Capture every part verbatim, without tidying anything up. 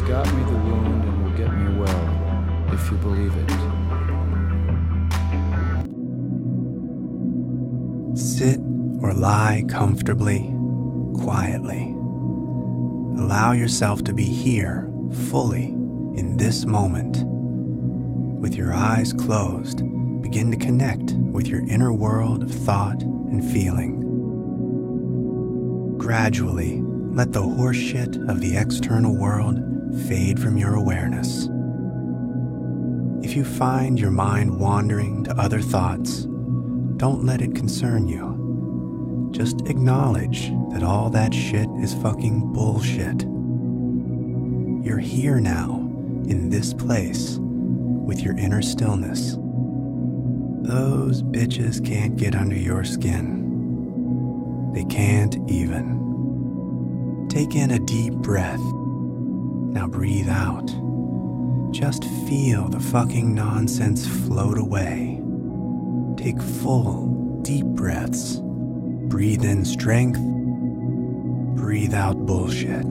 got me the wound and will get me well, if you believe it. Sit or lie comfortably, quietly. Allow yourself to be here, fully, in this moment. With your eyes closed, begin to connect with your inner world of thought and feeling. Gradually, let the horseshit of the external world fade from your awareness. If you find your mind wandering to other thoughts, don't let it concern you. Just acknowledge that all that shit is fucking bullshit. You're here now, in this place, with your inner stillness. Those bitches can't get under your skin. They can't even. Take in a deep breath. Now breathe out. Just feel the fucking nonsense float away. Take full, deep breaths. Breathe in strength. Breathe out bullshit.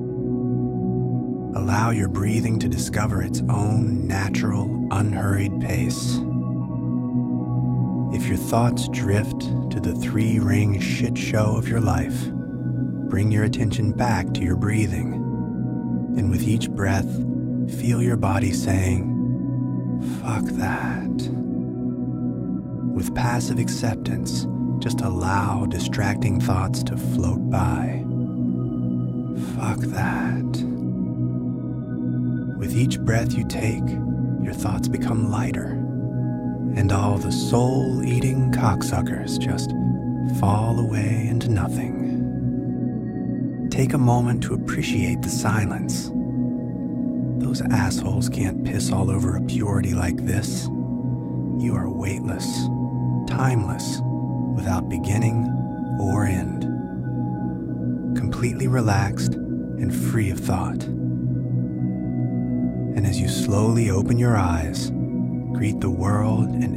Allow your breathing to discover its own natural, unhurried pace. If your thoughts drift to the three-ring shit show of your life, bring your attention back to your breathing, and with each breath, feel your body saying, "Fuck that." With passive acceptance, just allow distracting thoughts to float by. Fuck that. With each breath you take, your thoughts become lighter, and all the soul-eating cocksuckers just fall away into nothing. Take a moment to appreciate the silence. Those assholes can't piss all over a purity like this. You are weightless, timeless, without beginning or end. Completely relaxed and free of thought. And as you slowly open your eyes, greet the world and